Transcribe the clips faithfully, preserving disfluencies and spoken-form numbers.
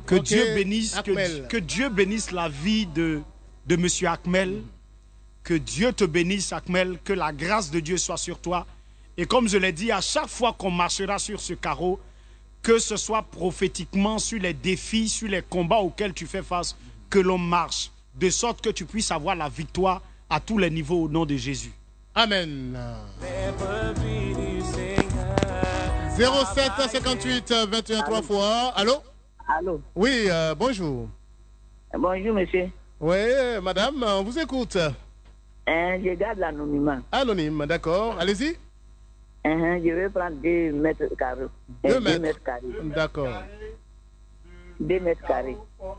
Que, okay. Dieu bénisse, que, que Dieu bénisse la vie de, de M. Akmel. Que Dieu te bénisse, Akmel. Que la grâce de Dieu soit sur toi. Et comme je l'ai dit, à chaque fois qu'on marchera sur ce carreau, que ce soit prophétiquement sur les défis, sur les combats auxquels tu fais face, que l'on marche, de sorte que tu puisses avoir la victoire à tous les niveaux au nom de Jésus. Amen. zéro sept cinquante-huit vingt et un trois fois. Allô? Allô? Oui, euh, bonjour. Bonjour, monsieur. Oui, madame, on vous écoute. Euh, je garde l'anonymat. Anonyme, d'accord. Allez-y. Uh-huh, je vais prendre deux mètres carrés. Deux, deux mètres. mètres carrés. D'accord. Deux mètres carrés.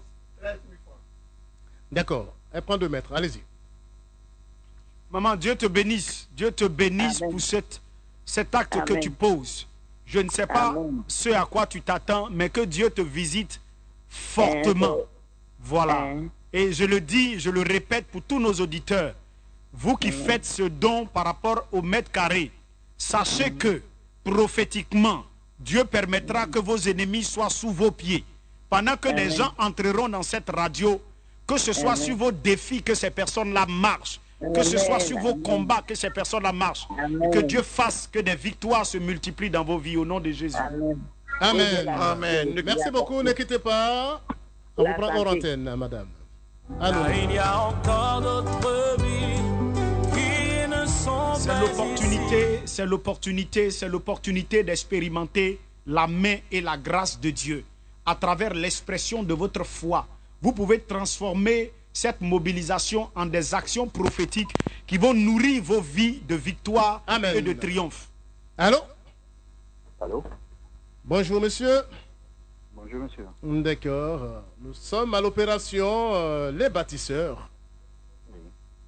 D'accord. Elle prend deux mètres. Allez-y. Maman, Dieu te bénisse. Dieu te bénisse Amen. pour cette, cet acte Amen. que tu poses. Je ne sais pas Amen. ce à quoi tu t'attends, mais que Dieu te visite fortement. Amen. Voilà. Amen. Et je le dis, je le répète pour tous nos auditeurs. Vous qui Amen. faites ce don par rapport au mètre carré, sachez que prophétiquement, Dieu permettra que vos ennemis soient sous vos pieds. Pendant que Amen. des gens entreront dans cette radio, que ce soit Amen. sur vos défis que ces personnes-là marchent, que ce soit sur vos Amen. combats que ces personnes-là marchent, Amen. et que Dieu fasse que des victoires se multiplient dans vos vies au nom de Jésus. Amen. Amen. Amen. Merci beaucoup. Ne quittez pas. On vous prend hors antenne, madame. Allô. Il y a encore d'autres vies qui ne sont C'est pas l'opportunité, c'est l'opportunité, c'est l'opportunité d'expérimenter la main et la grâce de Dieu à travers l'expression de votre foi. Vous pouvez transformer cette mobilisation en des actions prophétiques qui vont nourrir vos vies de victoire Amen. et de triomphe. Allô. Allô? Bonjour, monsieur. Bonjour, monsieur. D'accord. Nous sommes à l'opération euh, Les Bâtisseurs. Oui.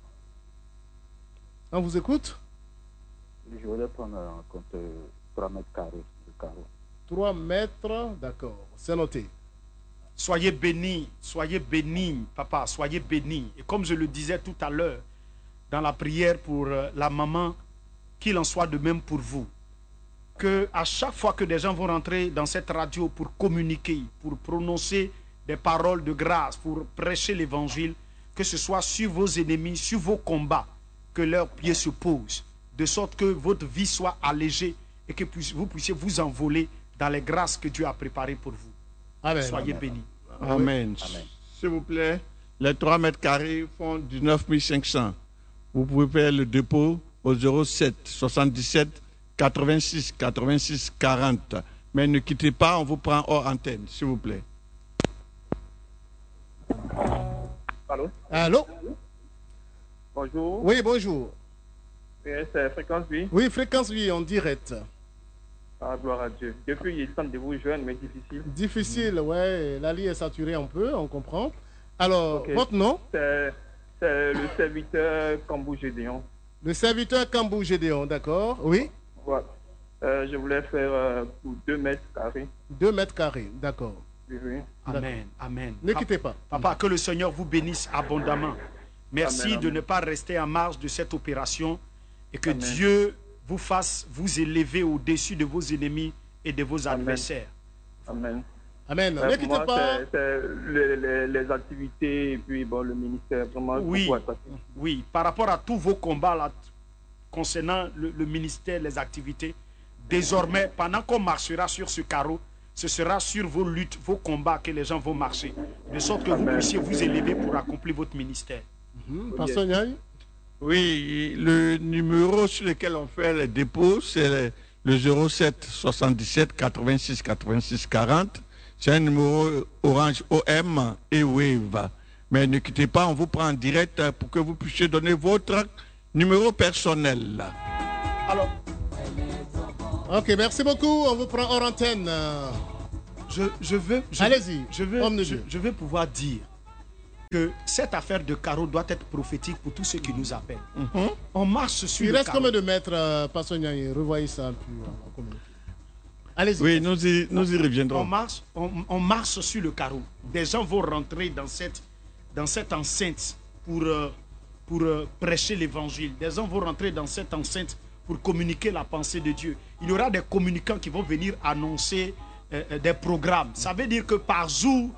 On vous écoute? Je voulais prendre en compte euh, trois mètres carrés de carreau. trois mètres, d'accord. C'est noté. Soyez bénis, soyez bénis, papa, soyez bénis. Et comme je le disais tout à l'heure, dans la prière pour euh, la maman, qu'il en soit de même pour vous. Que à chaque fois que des gens vont rentrer dans cette radio pour communiquer, pour prononcer des paroles de grâce, pour prêcher l'évangile, que ce soit sur vos ennemis, sur vos combats, que leurs pieds se posent, de sorte que votre vie soit allégée et que vous puissiez vous envoler dans les grâces que Dieu a préparées pour vous. Amen. Soyez Amen. bénis. Amen. Amen. S'il vous plaît, les trois mètres carrés font dix-neuf mille cinq cents. Vous pouvez faire le dépôt au zéro sept soixante-dix-sept quatre-vingt-six quatre-vingt-six quarante. Mais ne quittez pas, on vous prend hors antenne, s'il vous plaît. Allô? Allô. Bonjour. Oui, bonjour. Oui, c'est Fréquence Vie. Oui, Fréquence Vie en direct. Ah, gloire à Dieu. Depuis, il tente de vous joindre, mais difficile. Difficile, ouais. La ligne est saturée un peu, on comprend. Alors, Ok. votre nom? C'est c'est le serviteur Cambou Gédéon. Le serviteur Cambou Gédéon, d'accord. Oui. Voilà. Euh, je voulais faire euh, pour deux mètres carrés. deux mètres carrés, d'accord. Oui, oui. Amen, amen. Ne quittez pas. Papa, que le Seigneur vous bénisse abondamment. Merci Amen, de amen. ne pas rester en marge de cette opération et que Amen. Dieu vous fasse vous élever au-dessus de vos ennemis et de vos Amen. adversaires. Amen. Amen. Euh, Ne pour quittez moi, pas. c'est- c'est les, les, les activités et puis bon, le ministère. Vraiment, Oui, beaucoup attaqué. oui, par rapport à tous vos combats là, concernant le, le ministère, les activités, désormais, pendant qu'on marchera sur ce carreau, ce sera sur vos luttes, vos combats que les gens vont marcher, de sorte que vous Amen. puissiez vous élever pour accomplir votre ministère. Hmm, Pasteur Niaï. Oui, le numéro sur lequel on fait les dépôts, c'est le, le zéro sept soixante-dix-sept quatre-vingt-six quatre-vingt-six quarante. C'est un numéro Orange O M et Wave. Mais ne quittez pas, on vous prend en direct pour que vous puissiez donner votre numéro personnel. Alors, Ok, merci beaucoup. On vous prend hors antenne. je, je veux, je, Allez-y, je veux, homme de je, Dieu. je veux pouvoir dire que cette affaire de carreau doit être prophétique pour tous ceux qui nous appellent. Mhm. On marche sur Il le reste carreau. combien de mètres, euh, Pasteur Niaï? Revoyez ça, puis on va communiquer. Allez-y. Oui, nous y, nous y On reviendrons. marche, on, on marche sur le carreau. Des gens vont rentrer dans cette, dans cette enceinte pour, euh, pour euh, prêcher l'évangile. Des gens vont rentrer dans cette enceinte pour communiquer la pensée de Dieu. Il y aura des communicants qui vont venir annoncer euh, euh, des programmes. Ça veut dire que par jour,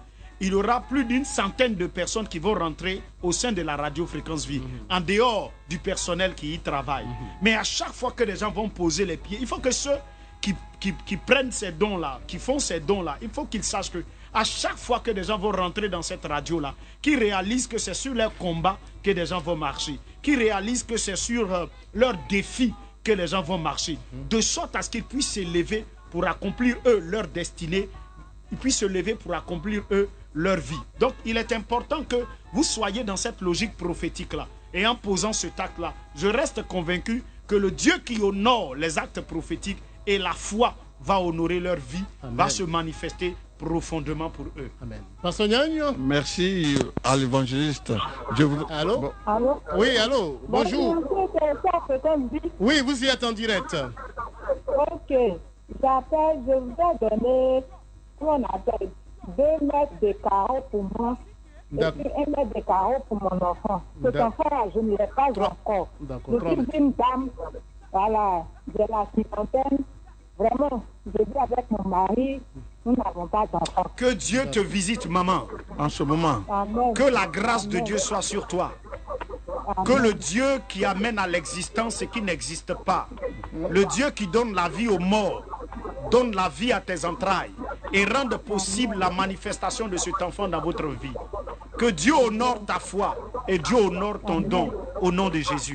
il y aura plus d'une centaine de personnes qui vont rentrer au sein de la radio Fréquence Vie, mm-hmm. en dehors du personnel qui y travaille. Mm-hmm. Mais à chaque fois que les gens vont poser les pieds, il faut que ceux qui, qui, qui prennent ces dons-là, qui font ces dons-là, il faut qu'ils sachent que à chaque fois que des gens vont rentrer dans cette radio-là, qu'ils réalisent que c'est sur leur combat que des gens vont marcher, qu'ils réalisent que c'est sur euh, leur défi que les gens vont marcher, mm-hmm. de sorte à ce qu'ils puissent s'élever pour accomplir eux leur destinée, ils puissent se lever pour accomplir eux leur vie. Donc, il est important que vous soyez dans cette logique prophétique-là. Et en posant ce acte-là, je reste convaincu que le Dieu qui honore les actes prophétiques et la foi va honorer leur vie, Amen. Va se manifester profondément pour eux. Amen. Pasteur Nyagno. Merci à l'évangéliste. Je vous... Allô? Bon. Allô? Oui, allô, bonjour. Bonjour. Oui, vous y êtes en direct. Ok, j'appelle, je voudrais donner, qu'on appelle, deux mètres de carreau pour moi et puis un mètre de carreau pour mon enfant. Cet enfant, je ne l'ai pas encore. D'accord. Je suis une dame, voilà, de la cinquantaine. Vraiment, je vis avec mon mari, nous n'avons pas d'enfant. Que Dieu te visite, maman, en ce moment. Amen. Que la grâce Amen. de Dieu soit sur toi. Amen. Que le Dieu qui amène à l'existence ce qui n'existe pas, le Dieu qui donne la vie aux morts, donne la vie à tes entrailles et rende possible la manifestation de cet enfant dans votre vie. Que Dieu honore ta foi et Dieu honore ton don au nom de Jésus.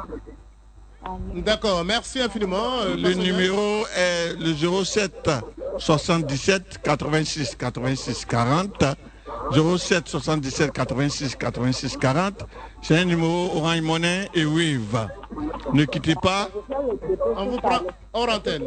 D'accord, merci infiniment. Euh, le numéro est le zéro sept soixante-dix-sept quatre-vingt-six quatre-vingt-six quarante. zéro sept soixante-dix-sept quatre-vingt-six quatre-vingt-six quarante. C'est un numéro Orange Money et Wave. Ne quittez pas. On vous prend hors antenne.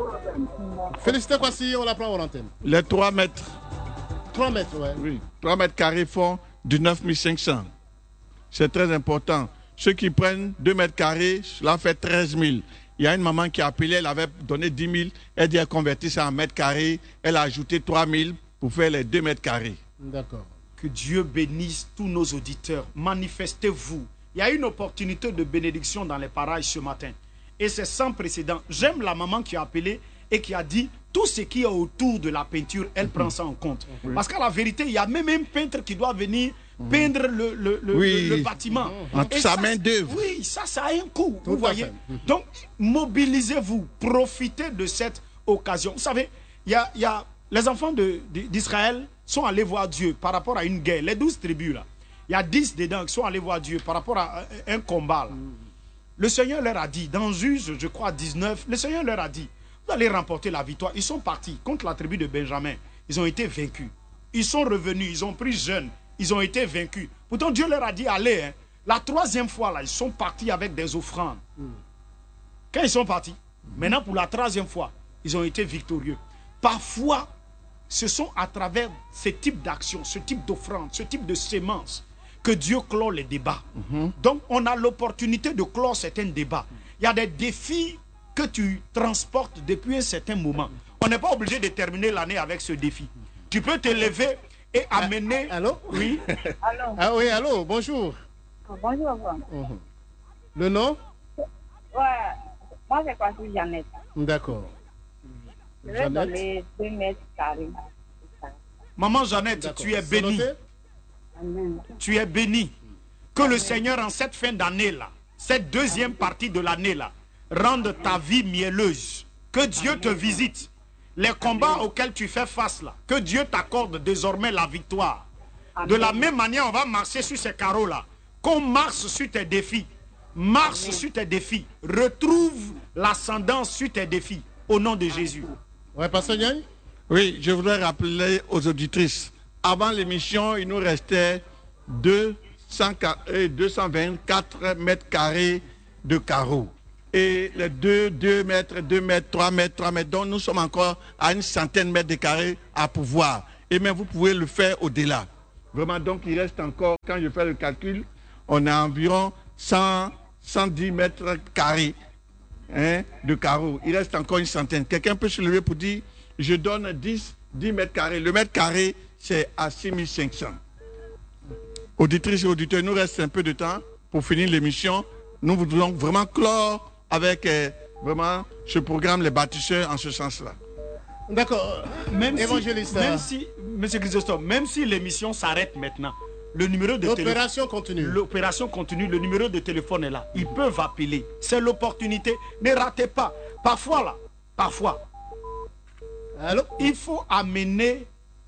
Félicitez quoi si on la prend hors antenne. Les trois mètres. trois mètres, ouais. Oui. trois mètres carrés font du neuf mille cinq cents. C'est très important. Ceux qui prennent deux mètres carrés, cela fait treize mille. Il y a une maman qui a appelé, elle avait donné dix mille. Elle dit qu'elle convertit ça en mètres carrés. Elle a ajouté trois mille pour faire les deux mètres carrés. D'accord. Que Dieu bénisse tous nos auditeurs. Manifestez-vous. Il y a une opportunité de bénédiction dans les parages ce matin. Et c'est sans précédent. J'aime la maman qui a appelé et qui a dit tout ce qui est autour de la peinture, elle prend ça en compte. Oui. Parce qu'à la vérité, il y a même un peintre qui doit venir peindre le, le, le, oui. le, le bâtiment. Et sa main d'œuvre. Oui, ça, ça a un coût. Tout vous voyez. Donc, mobilisez-vous. Profitez de cette occasion. Vous savez, il y a, y a les enfants d'Israël sont allés voir Dieu par rapport à une guerre. Les douze tribus, là. Il y a dix dedans qui sont allés voir Dieu par rapport à un, un combat. Là. Le Seigneur leur a dit, dans Juge, je crois, dix-neuf, le Seigneur leur a dit, vous allez remporter la victoire. Ils sont partis contre la tribu de Benjamin. Ils ont été vaincus. Ils sont revenus, ils ont pris jeûne. Ils ont été vaincus. Pourtant, Dieu leur a dit, allez, hein. La troisième fois, là, ils sont partis avec des offrandes. Quand ils sont partis, maintenant, pour la troisième fois, ils ont été victorieux. Parfois, ce sont à travers ce type d'action, ce type d'offrande, ce type de sémence, que Dieu clôt les débats. Mm-hmm. Donc, on a l'opportunité de clore certains débats. Il y a des défis que tu transportes depuis un certain moment. On n'est pas obligé de terminer l'année avec ce défi. Tu peux te lever et amener... Ah, allô? Oui. Allô? Ah oui, allô, bonjour. Bonjour, bonjour. Uh-huh. Le nom? Ouais, moi c'est quoi, c'est Jeannette. D'accord. Je vais donner deux mètres carrés. Maman Jeannette, tu es bénie. Amen. Tu es bénie. Que le Seigneur, en cette fin d'année-là, cette deuxième partie de l'année-là, rende ta vie mielleuse. Que Dieu te visite. Les combats auxquels tu fais face là, que Dieu t'accorde désormais la victoire. De la même manière, on va marcher sur ces carreaux-là. Qu'on marche sur tes défis. Marche Amen. Sur tes défis. Retrouve l'ascendance sur tes défis. Au nom de Jésus. Ouais, Pasteur Niang? Oui, je voudrais rappeler aux auditrices. Avant l'émission, il nous restait deux cent vingt-quatre mètres carrés de carreaux. Et les deux, deux mètres, deux mètres, trois mètres, trois mètres. Donc nous sommes encore à une centaine de mètres de carrés à pouvoir. Et même vous pouvez le faire au-delà. Vraiment, donc il reste encore, quand je fais le calcul, on a environ cent, cent dix mètres carrés hein, de carreaux. Il reste encore une centaine. Quelqu'un peut se lever pour dire, je donne dix, dix mètres carrés. Le mètre carré, c'est à six mille cinq cents. Auditrices et auditeurs, il nous reste un peu de temps pour finir l'émission. Nous voulons vraiment clore avec euh, vraiment ce programme Les Bâtisseurs en ce sens-là. D'accord. Même évangéliste. Si, même si, Monsieur Chrysostome, même si l'émission s'arrête maintenant, le numéro de téléphone... L'opération continue. L'opération continue, le numéro de téléphone est là. Ils peuvent appeler. C'est l'opportunité. Ne ratez pas. Parfois, là, parfois, Allô? il faut amener...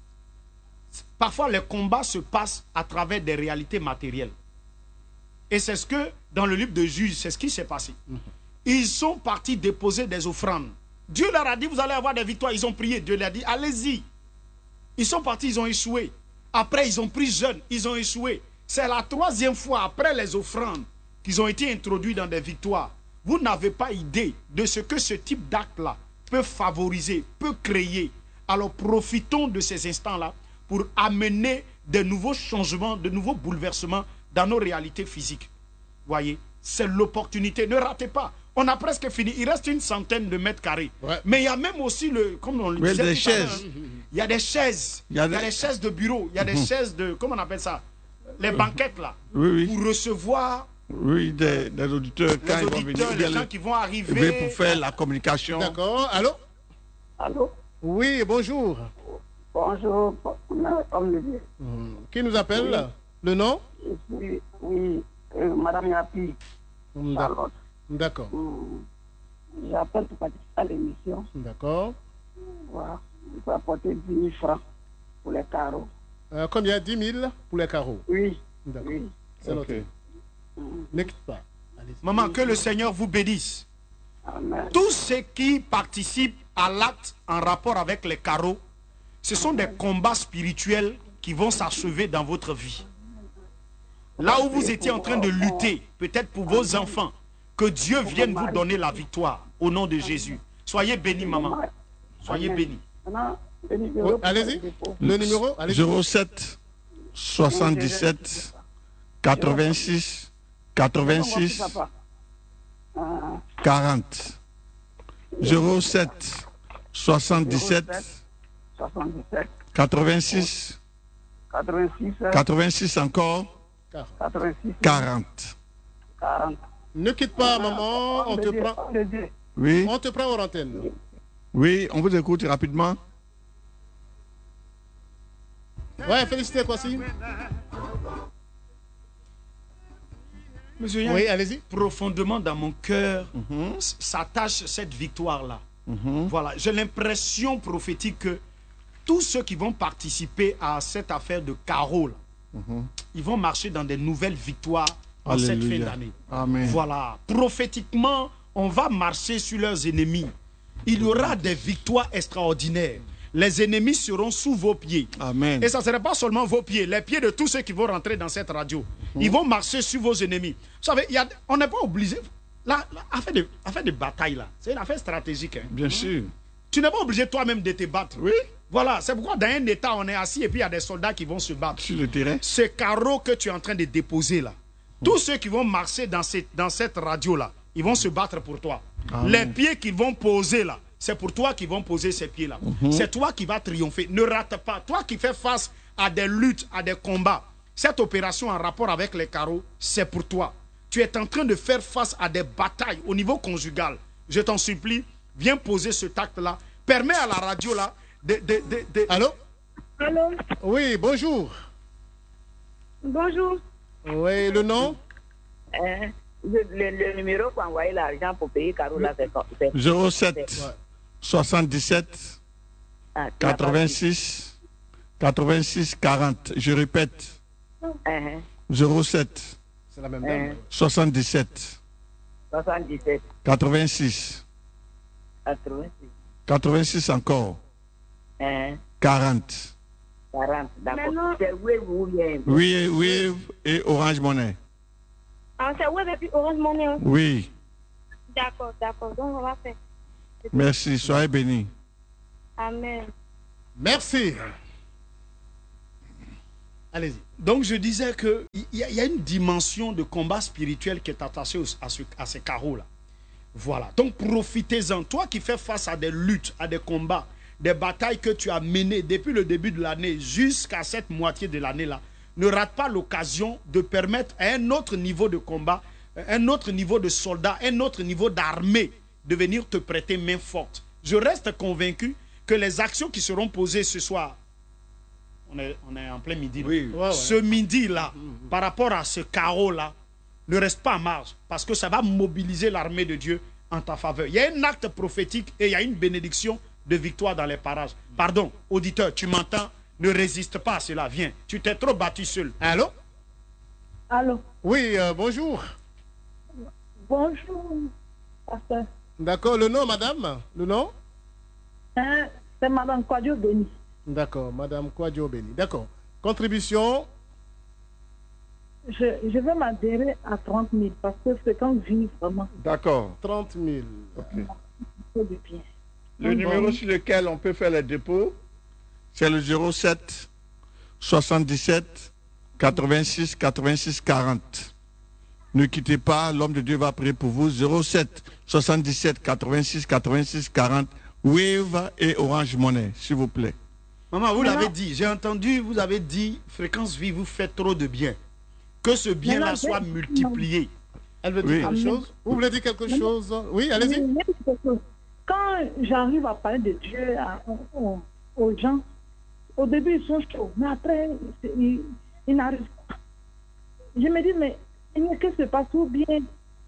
Parfois, les combats se passent à travers des réalités matérielles. Et c'est ce que, dans le livre de Juges, c'est ce qui s'est passé. Ils sont partis déposer des offrandes. Dieu leur a dit, vous allez avoir des victoires. Ils ont prié. Dieu leur a dit, allez-y. Ils sont partis, ils ont échoué. Après, ils ont pris jeûne, ils ont échoué. C'est la troisième fois après les offrandes qu'ils ont été introduits dans des victoires. Vous n'avez pas idée de ce que ce type d'acte-là peut favoriser, peut créer. Alors profitons de ces instants-là pour amener de nouveaux changements, de nouveaux bouleversements dans nos réalités physiques. Voyez, c'est l'opportunité. Ne ratez pas. On a presque fini. Il reste une centaine de mètres carrés. Ouais. Mais il y a même aussi, le, comme on le Oui, disait des tout à l'heure, chaises. il y a des chaises. Il Il y y a a, des- des chaises de bureau. Il y a des chaises de, comment on appelle ça? Les banquettes là. Oui, oui. Pour recevoir Oui, des, des auditeurs, quand les ils vont auditeurs, venir, les bien gens le- qui vont oui, arriver. pour faire la communication. D'accord. Allô? Allô? Oui, bonjour. Bonjour, comme le dit. Hmm. Qui nous appelle? Le nom? Je suis, oui, euh, Madame Yapi, Hmm, d'ac- Charlotte. D'accord. Hum, J'appelle pour participer à l'émission. D'accord. Voilà. Il faut apporter dix mille francs pour les carreaux. Euh, combien? dix mille pour les carreaux. Oui, D'accord. oui. C'est noté. Ne quitte pas. Allez-y. Maman, que le Seigneur vous bénisse. Amen. Tous ceux qui participent à l'acte en rapport avec les carreaux, ce sont des combats spirituels qui vont s'achever dans votre vie. Là où vous étiez en train de lutter, peut-être pour vos enfants, que Dieu vienne vous donner la victoire au nom de Jésus. Soyez bénis, maman. Soyez bénis. Maintenant, le numéro Oui, pour allez-y. le dépôt. Le numéro? Allez-y. zéro sept soixante-dix-sept quatre-vingt-six quatre-vingt-six Papa. Ah, quarante. zéro sept soixante-dix-sept soixante-dix-sept, quatre-vingt-six quatre-vingt-six, quatre-vingt-six encore quatre-vingt-six, quarante. quarante. Ne quitte pas, maman. On te prend, Le deux. Oui, on te prend hors antenne. oui, on vous écoute rapidement. Ouais, félicité, Kwasi. Monsieur Yann, Oui, allez-y. profondément dans mon cœur, s'attache cette victoire-là. Voilà, j'ai l'impression prophétique que tous ceux qui vont participer à cette affaire de carreau, là, ils vont marcher dans des nouvelles victoires en cette fin Alléluia. d'année. Amen. Voilà, prophétiquement, on va marcher sur leurs ennemis. Il y aura des victoires extraordinaires. Les ennemis seront sous vos pieds. Amen. Et ça ne sera pas seulement vos pieds, les pieds de tous ceux qui vont rentrer dans cette radio. Ils vont marcher sur vos ennemis. Vous savez, il y a, on n'est pas obligé. Là, là, affaire, de, affaire de bataille, là, c'est une affaire stratégique. Hein. Bien sûr. Tu n'es pas obligé toi-même de te battre. Oui, Voilà, c'est pourquoi dans un état, on est assis et puis il y a des soldats qui vont se battre. sur le terrain. Ce carreau que tu es en train de déposer là, tous ceux qui vont marcher dans cette, dans cette radio-là, ils vont se battre pour toi. Amen. Les pieds qu'ils vont poser là, c'est pour toi qu'ils vont poser ces pieds-là. C'est toi qui vas triompher. Ne rate pas. Toi qui fais face à des luttes, à des combats, cette opération en rapport avec les carreaux, c'est pour toi. Tu es en train de faire face à des batailles au niveau conjugal. Je t'en supplie, viens poser ce tact-là. Permets à la radio-là de... de, de, de- Allô? Allô? Oui, bonjour. Bonjour. Oui, le nom? Hein? Le, le, le numéro pour envoyer l'argent pour payer Caro, là, c'est quoi? C'est- zéro sept soixante-dix-sept Ah, tu n'as pas quatre-vingt-six quatre-vingt-six quarante. Je répète, dit. Hein, zéro sept C'est la même hein, dame. soixante-dix-sept soixante-dix-sept, quatre-vingt-six quatre-vingt-six, quatre-vingt-six encore hein, quarante. quarante, d'accord. Maintenant- C'est Wave ou bien? Oui, oui, et Orange Money. Ah, c'est Web et puis Orange Money. hein? Oui, D'accord, d'accord. Donc, on va faire. merci, soyez bénis. Amen. Merci. Allez-y. Donc je disais qu'il y, a- il y a une dimension de combat spirituel qui est attachée au- à, ce- à ces carreaux-là. Voilà. Donc profitez-en. Toi qui fais face à des luttes, à des combats, des batailles que tu as menées depuis le début de l'année jusqu'à cette moitié de l'année-là, ne rate pas l'occasion de permettre à un autre niveau de combat, un autre niveau de soldat, un autre niveau d'armée de venir te prêter main forte. Je reste convaincu que les actions qui seront posées ce soir on est, on est en plein midi. Oui. Ouais, ouais. Ce midi-là, par rapport à ce carreau-là, ne reste pas en marge, parce que ça va mobiliser l'armée de Dieu en ta faveur. Il y a un acte prophétique et il y a une bénédiction de victoire dans les parages. Pardon, auditeur, tu m'entends? Ne résiste pas à cela, viens. Tu t'es trop battu seul. Allô? Allô? Oui, euh, bonjour. Bonjour, pasteur. D'accord, le nom, madame? Le nom? Hein, c'est Madame Kwadio Béni. D'accord, madame Kwadjo Beni. D'accord. Contribution? Je, je vais m'adhérer à trente mille parce que c'est quand vit vraiment D'accord. trente mille. trop du bien. Le numéro sur lequel on peut faire les dépôts, c'est le zéro sept soixante-dix-sept quatre-vingt-six quatre-vingt-six quarante. Ne quittez pas, l'homme de Dieu va prier pour vous. zéro sept soixante-dix-sept quatre-vingt-six quatre-vingt-six quarante. Wave et Orange Money, s'il vous plaît. Maman, vous l'avez dit, j'ai entendu, vous avez dit, Fréquence Vie vous fait trop de bien. Que ce bien-là Maintenant, soit j'ai- multiplié. Elle veut dire Oui. quelque chose? Vous voulez dire quelque chose? Oui, allez-y. Quand j'arrive à parler de Dieu à- aux, aux gens, au début ils sont chauds, mais après c'est- ils, ils n'arrivent pas. Je me dis, mais qu'est-ce qui se passe ou bien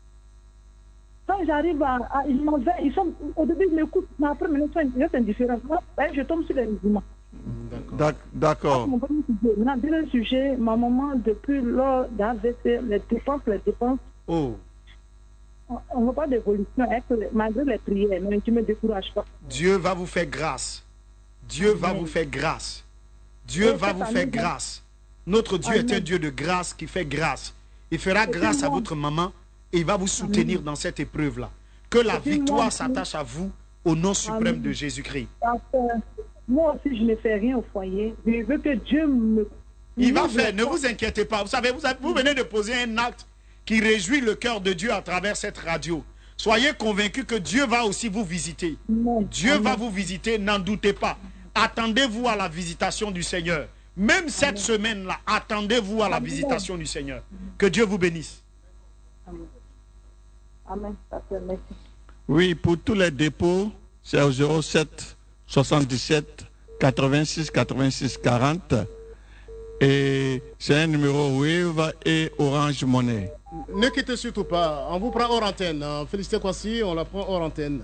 quand j'arrive à, à- ils m'en veulent, ils sont, au début ils m'écoutent, mais après maintenant ils sont indifférents. Moi, ben, je tombe sur les musulmans. D'ac- D'accord. Mon premier sujet. Maintenant, deuxième sujet, ma maman, depuis lors d'A V C, les dépenses, les dépenses, Oh, on ne voit pas d'évolution, hein, que les- malgré les prières, mais tu ne me décourages pas. Dieu va vous faire grâce. Dieu va vous faire grâce. Dieu Et va cette vous année, faire donc- grâce. Notre Dieu est un Amen. Dieu de grâce qui fait grâce. Il fera grâce à moi- votre maman et il va vous soutenir dans cette épreuve-là. Que la Et puis moi victoire aussi- s'attache à vous au nom suprême Amen. de Jésus-Christ. Parce que moi aussi, je ne fais rien au foyer. Je veux que Dieu me... Il va me- faire, ne vous inquiétez pas. Vous savez, vous, avez- vous venez de poser un acte qui réjouit le cœur de Dieu à travers cette radio. Soyez convaincus que Dieu va aussi vous visiter. Amen. Dieu Amen. va vous visiter, n'en doutez pas. Attendez-vous à la visitation du Seigneur. Même cette semaine-là, attendez-vous à la Amen. visitation du Seigneur. Que Dieu vous bénisse. Amen. Pasteur, merci. Oui, pour tous les dépôts, c'est au zéro sept soixante-dix-sept quatre-vingt-six quatre-vingt-six quarante. Et c'est un numéro Wave et Orange Money. Ne quittez surtout pas. On vous prend hors antenne. hein. Félicité Kwasi, on la prend hors antenne.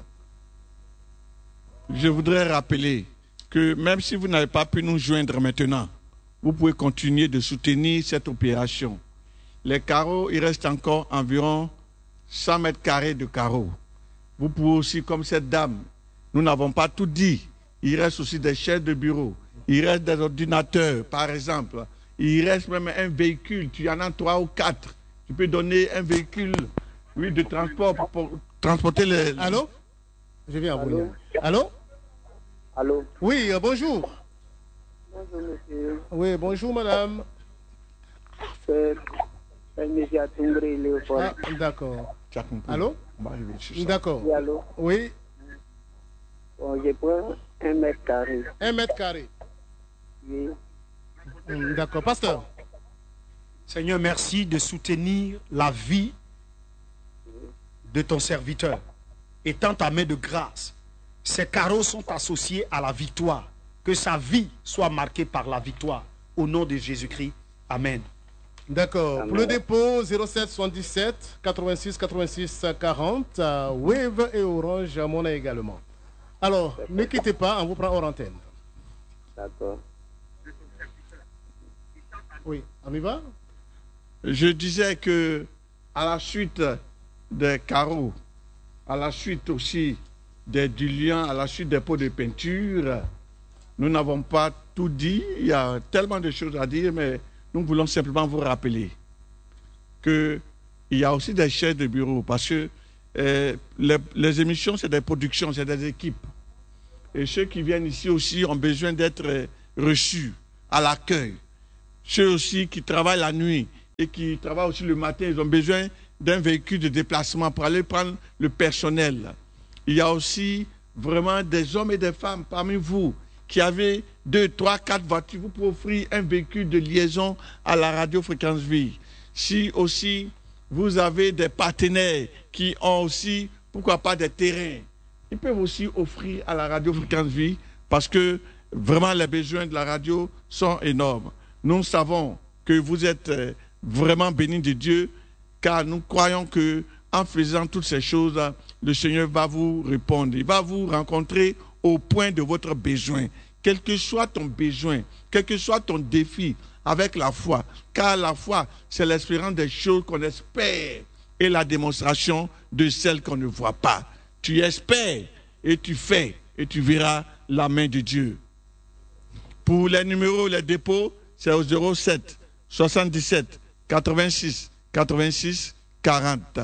Je voudrais rappeler que même si vous n'avez pas pu nous joindre maintenant, vous pouvez continuer de soutenir cette opération. Les carreaux, il reste encore environ cent mètres carrés de carreaux. Vous pouvez aussi, comme cette dame, nous n'avons pas tout dit. Il reste aussi des chaises de bureau. Il reste des ordinateurs, par exemple. Il reste même un véhicule. Tu en as trois ou quatre. Tu peux donner un véhicule, oui, de transport pour, pour transporter les... Allô? Je viens à vous. Allô? lire. Allô? Allô? Oui, euh, bonjour. Bonjour, monsieur. Oui, bonjour, madame. C'est c'est monsieur Atungré Léopold. Ah, d'accord. Tu as compris. Allô? On va arriver sur ça. D'accord. Oui, allô? Oui, Bon, je prends un mètre carré. un mètre carré. Oui. Hum, D'accord. Pasteur. Seigneur, merci de soutenir la vie de ton serviteur. Et tends ta main de grâce. Ces carreaux sont associés à la victoire. Que sa vie soit marquée par la victoire. Au nom de Jésus-Christ. Amen. D'accord. Amen. Pour le dépôt, zéro sept soixante-dix-sept quatre-vingt-six quatre-vingt-six quarante, euh, Wave et Orange Monnaie également. Alors, ne quittez pas, on vous prend hors antenne. D'accord. Oui, on y va? Je disais que à la suite des carreaux, à la suite aussi des diluants, à la suite des pots de peinture, nous n'avons pas tout dit. Il y a tellement de choses à dire, mais nous voulons simplement vous rappeler qu'il y a aussi des chaises de bureau parce que euh, les, les émissions, c'est des productions, c'est des équipes. Et ceux qui viennent ici aussi ont besoin d'être euh, reçus à l'accueil. Ceux aussi qui travaillent la nuit et qui travaillent aussi le matin, ils ont besoin d'un véhicule de déplacement pour aller prendre le personnel. Il y a aussi vraiment des hommes et des femmes parmi vous qui avez deux, trois, quatre voitures. Vous pouvez offrir un véhicule de liaison à la radio Fréquence Vie. Si aussi vous avez des partenaires qui ont aussi, pourquoi pas, des terrains, ils peuvent aussi offrir à la radio Fréquence Vie parce que vraiment les besoins de la radio sont énormes. Nous savons que vous êtes vraiment bénis de Dieu, car nous croyons que en faisant toutes ces choses, le Seigneur va vous répondre. Il va vous rencontrer au point de votre besoin. Quel que soit ton besoin, quel que soit ton défi, avec la foi. Car la foi, c'est l'espérance des choses qu'on espère et la démonstration de celles qu'on ne voit pas. Tu espères et tu fais et tu verras la main de Dieu. Pour les numéros, les dépôts, c'est au zéro sept soixante-dix-sept quatre-vingt-six quatre-vingt-six quarante.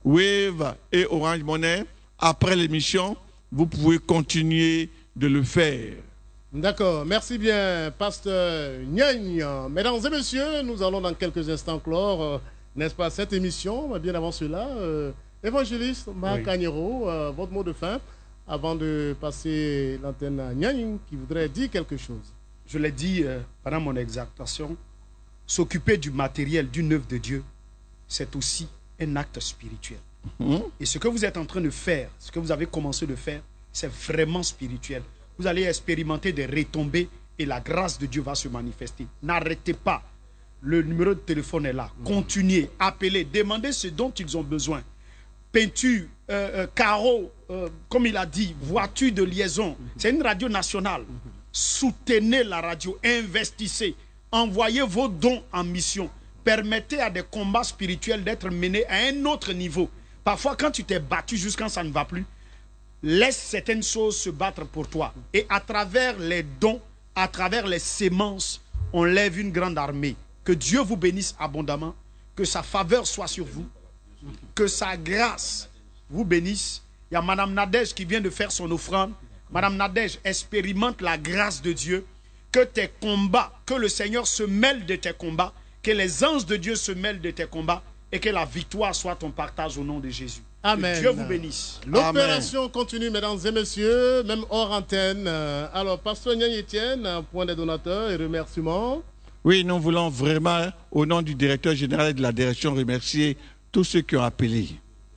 Wave et Orange Money, après l'émission, vous pouvez continuer de le faire. D'accord, merci bien, Pasteur Nyagne. Mesdames et messieurs, nous allons dans quelques instants clore, euh, n'est-ce pas, cette émission. Bien avant cela, euh, évangéliste Marc oui. Agnero, euh, votre mot de fin, avant de passer l'antenne à Nyagne, qui voudrait dire quelque chose. Je l'ai dit euh, pendant mon exaltation, s'occuper du matériel, d'une œuvre de Dieu, c'est aussi un acte spirituel. Mmh. Et ce que vous êtes en train de faire, ce que vous avez commencé de faire, c'est vraiment spirituel. Vous allez expérimenter des retombées et la grâce de Dieu va se manifester. N'arrêtez pas. Le numéro de téléphone est là. Mmh. Continuez, appelez, demandez ce dont ils ont besoin. Peinture, euh, euh, carreaux, euh, comme il a dit, voiture de liaison. Mmh. C'est une radio nationale. Mmh. Soutenez la radio, investissez, envoyez vos dons en mission. Permettez à des combats spirituels d'être menés à un autre niveau. Parfois, quand tu t'es battu jusqu'à ça ne va plus, laisse certaines choses se battre pour toi. Et à travers les dons, à travers les sémences, on lève une grande armée. Que Dieu vous bénisse abondamment, que sa faveur soit sur vous, que sa grâce vous bénisse. Il y a Madame Nadège qui vient de faire son offrande. Madame Nadège, expérimente la grâce de Dieu, que tes combats, que le Seigneur se mêle de tes combats, que les anges de Dieu se mêlent de tes combats et que la victoire soit ton partage au nom de Jésus. Amen. Que Dieu vous bénisse. L'opération continue, mesdames et messieurs, même hors antenne. Alors, Pasteur Nyagne Etienne, point des donateurs et remerciements. Oui, nous voulons vraiment, au nom du directeur général de la direction, remercier tous ceux qui ont appelé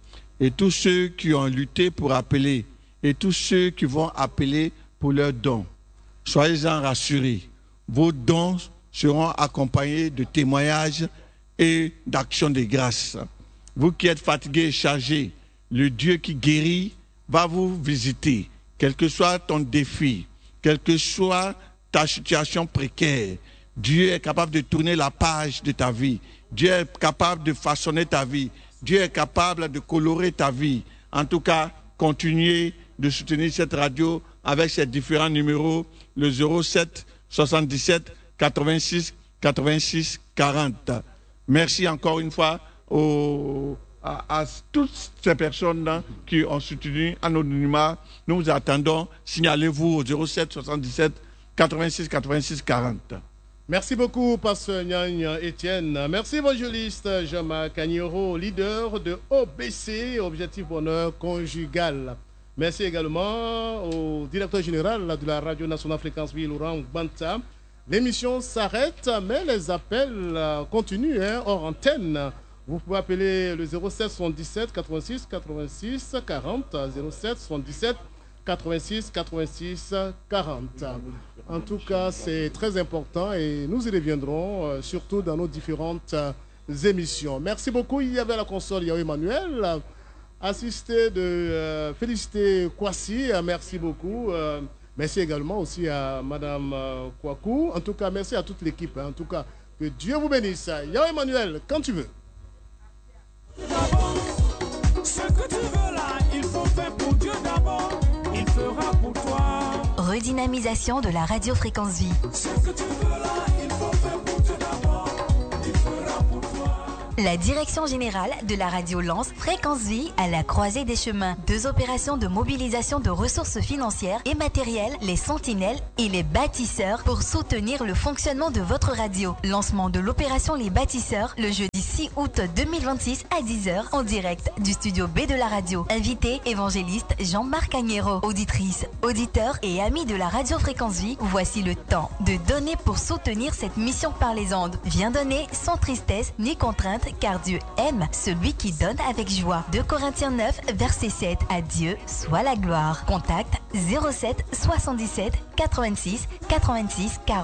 et tous ceux qui ont lutté pour appeler et tous ceux qui vont appeler pour leurs dons. Soyez-en rassurés. Vos dons seront accompagnés de témoignages et d'actions de grâce. Vous qui êtes fatigués et chargés, le Dieu qui guérit va vous visiter, quel que soit ton défi, quelle que soit ta situation précaire. Dieu est capable de tourner la page de ta vie. Dieu est capable de façonner ta vie. Dieu est capable de colorer ta vie. En tout cas, continuez de soutenir cette radio avec ses différents numéros, le zéro sept soixante-dix-sept quatre-vingt-six quatre-vingt-six quarante. Merci encore une fois aux, à, à toutes ces personnes qui ont soutenu anonymat. Nous vous attendons. Signalez-vous au zéro sept soixante-dix-sept quatre-vingt-six quatre-vingt-six quarante. Merci beaucoup, Pasteur Nyagne Etienne. Merci, évangéliste Jean-Marc Agnero, leader de O B C, Objectif Bonheur Conjugal. Merci également au directeur général de la Radio Nationale Fréquence Ville, Laurent Banta. L'émission s'arrête, mais les appels continuent hein, hors antenne. Vous pouvez appeler le zéro sept soixante-dix-sept quatre-vingt-six quatre-vingt-six quarante, zéro sept soixante-dix-sept quatre-vingt-six quatre-vingt-six quarante. En tout cas, c'est très important et nous y reviendrons, euh, surtout dans nos différentes euh, émissions. Merci beaucoup. Il y avait à la console Yahweh Emmanuel, assisté de euh, Félicité Kwasi. Merci beaucoup. Euh, merci également aussi à Madame euh, Kwaku. En tout cas, merci à toute l'équipe. Hein. En tout cas, que Dieu vous bénisse. Yahweh Emmanuel, quand tu veux. Ce que tu veux là, il faut faire pour Dieu d'abord. Il fera pour toi. Redynamisation de la radio Fréquence Vie. Ce que tu veux là, il faut faire pour Dieu d'abord. Il fera pour toi. La direction générale de la radio lance Fréquence Vie à la croisée des chemins. Deux opérations de mobilisation de ressources financières et matérielles, les sentinelles et les bâtisseurs pour soutenir le fonctionnement de votre radio. Lancement de l'opération Les Bâtisseurs le jeudi six août deux mille vingt-six à dix heures en direct du studio B de la radio. Invité évangéliste Jean-Marc Agnero. Auditrices, auditeurs et amis de la radio Fréquence Vie, voici le temps de donner pour soutenir cette mission par les ondes. Viens donner sans tristesse ni contrainte car Dieu aime celui qui donne avec joie. deux Corinthiens neuf, verset sept. À Dieu soit la gloire. Contact zéro sept soixante-dix-sept quatre-vingt-six quatre-vingt-six quarante.